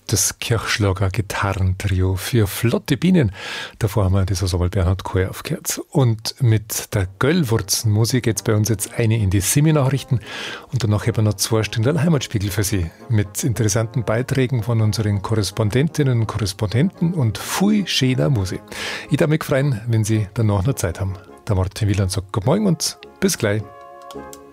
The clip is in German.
das Kirchschlager Gitarrentrio für flotte Bienen. Davor haben wir das Ensemble Bernhard Kohr aufgehört. Und mit der Göllwurzenmusik geht es bei uns jetzt eine in die Semi-Nachrichten und danach haben wir noch 2 Stunden Heimatspiegel für Sie mit interessanten Beiträgen von unseren Korrespondentinnen und Korrespondenten und viel schöner Musik. Ich darf mich freuen, wenn Sie danach noch Zeit haben. Der Martin Wieland sagt Guten Morgen und bis gleich.